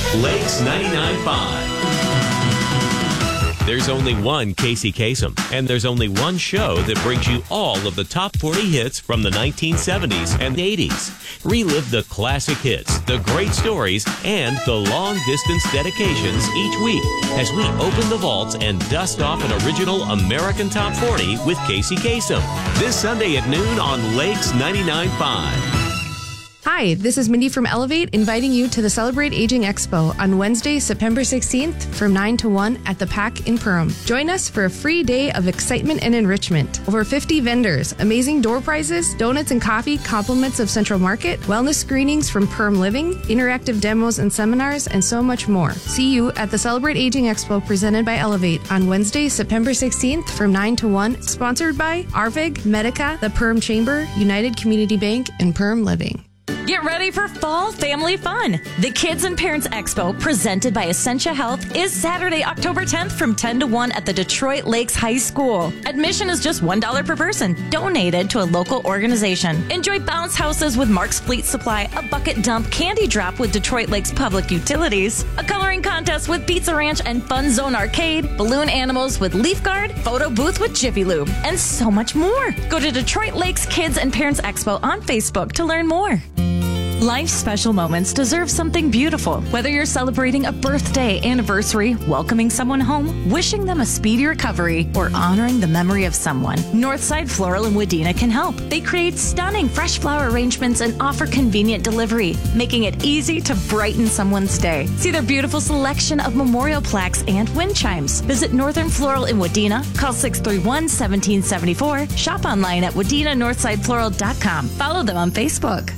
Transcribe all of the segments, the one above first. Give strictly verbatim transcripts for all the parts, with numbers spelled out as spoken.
Lakes ninety-nine point five. There's only one Casey Kasem, and there's only one show that brings you all of the top forty hits from the nineteen seventies and eighties. Relive the classic hits, the great stories, and the long-distance dedications each week as we open the vaults and dust off an original American Top forty with Casey Kasem. This Sunday at noon on Lakes ninety-nine point five. Hi, this is Mindy from Elevate, inviting you to the Celebrate Aging Expo on Wednesday, September sixteenth from nine to one at the P A C in Perham. Join us for a free day of excitement and enrichment. Over fifty vendors, amazing door prizes, donuts and coffee, compliments of Central Market, wellness screenings from Perham Living, interactive demos and seminars, and so much more. See you at the Celebrate Aging Expo presented by Elevate on Wednesday, September sixteenth from nine to one, sponsored by Arvig, Medica, the Perham Chamber, United Community Bank, and Perham Living. Get ready for fall family fun. The Kids and Parents Expo, presented by Essentia Health, is Saturday, October tenth from ten to one at the Detroit Lakes High School. Admission is just one dollar per person, donated to a local organization. Enjoy bounce houses with Mark's Fleet Supply, a bucket dump candy drop with Detroit Lakes Public Utilities, a coloring contest with Pizza Ranch and Fun Zone Arcade, balloon animals with Leaf Guard, photo booth with Jiffy Lube, and so much more. Go to Detroit Lakes Kids and Parents Expo on Facebook to learn more. Life's special moments deserve something beautiful. Whether you're celebrating a birthday, anniversary, welcoming someone home, wishing them a speedy recovery, or honoring the memory of someone, Northside Floral in Wadena can help. They create stunning fresh flower arrangements and offer convenient delivery, making it easy to brighten someone's day. See their beautiful selection of memorial plaques and wind chimes. Visit Northern Floral in Wadena. Call six three one, one seven seven four. Shop online at wadena northside floral dot com. Follow them on Facebook.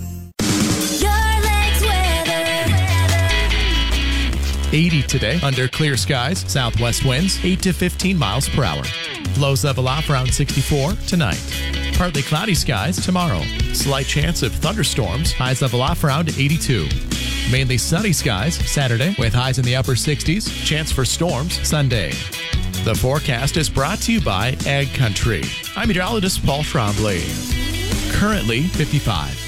eighty today under clear skies, southwest winds eight to fifteen miles per hour. Lows level off around sixty-four tonight. Partly cloudy skies tomorrow. Slight chance of thunderstorms, highs level off around eighty-two. Mainly sunny skies Saturday with highs in the upper sixties. Chance for storms Sunday. The forecast is brought to you by Ag Country. I'm meteorologist Paul Trombley. Currently fifty-five.